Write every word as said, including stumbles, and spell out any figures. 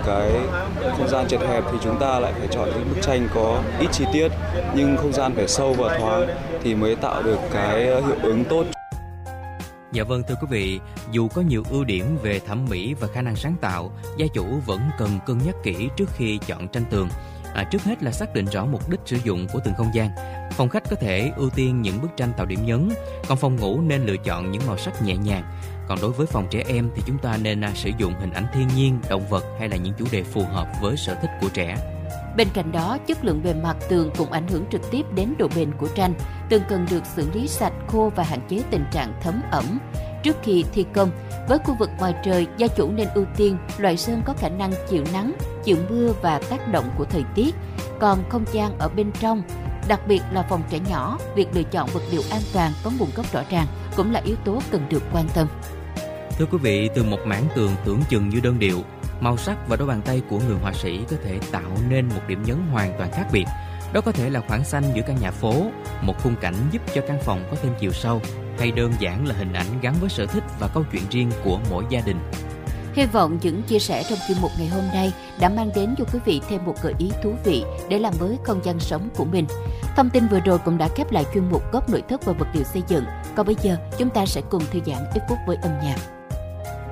cái không gian chật hẹp thì chúng ta lại phải chọn những bức tranh có ít chi tiết, nhưng không gian phải sâu và thoáng thì mới tạo được cái hiệu ứng tốt. Dạ vâng, thưa quý vị, dù có nhiều ưu điểm về thẩm mỹ và khả năng sáng tạo, gia chủ vẫn cần cân nhắc kỹ trước khi chọn tranh tường. À, trước hết là xác định rõ mục đích sử dụng của từng không gian. Phòng khách có thể ưu tiên những bức tranh tạo điểm nhấn, còn phòng ngủ nên lựa chọn những màu sắc nhẹ nhàng. Còn đối với phòng trẻ em thì chúng ta nên à, sử dụng hình ảnh thiên nhiên, động vật hay là những chủ đề phù hợp với sở thích của trẻ. Bên cạnh đó, chất lượng bề mặt tường cũng ảnh hưởng trực tiếp đến độ bền của tranh. Tường cần được xử lý sạch, khô và hạn chế tình trạng thấm ẩm. Trước khi thi công, với khu vực ngoài trời, gia chủ nên ưu tiên loại sơn có khả năng chịu nắng, chịu mưa và tác động của thời tiết. Còn không gian ở bên trong, đặc biệt là phòng trẻ nhỏ, việc lựa chọn vật liệu an toàn có nguồn gốc rõ ràng cũng là yếu tố cần được quan tâm. Thưa quý vị, từ một mảng tường tưởng chừng như đơn điệu, màu sắc và đôi bàn tay của người họa sĩ có thể tạo nên một điểm nhấn hoàn toàn khác biệt. Đó có thể là khoảng xanh giữa căn nhà phố, một khung cảnh giúp cho căn phòng có thêm chiều sâu, hay đơn giản là hình ảnh gắn với sở thích và câu chuyện riêng của mỗi gia đình. Hy vọng những chia sẻ trong chuyên mục ngày hôm nay đã mang đến cho quý vị thêm một gợi ý thú vị để làm mới không gian sống của mình. Thông tin vừa rồi cũng đã khép lại chuyên mục Góc nội thất và vật liệu xây dựng. Còn bây giờ, chúng ta sẽ cùng thư giãn ít phút với âm nhạc.